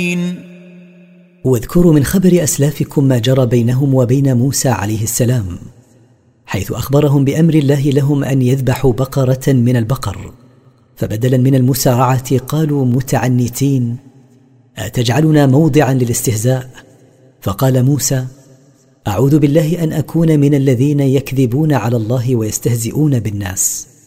واذكروا من خبر أسلافكم ما جرى بينهم وبين موسى عليه السلام، حيث أخبرهم بأمر الله لهم أن يذبحوا بقرة من البقر، فبدلا من المسارعة قالوا متعنتين: أتجعلنا موضعا للاستهزاء؟ فقال موسى: أعوذ بالله أن أكون من الذين يكذبون على الله ويستهزئون بالناس.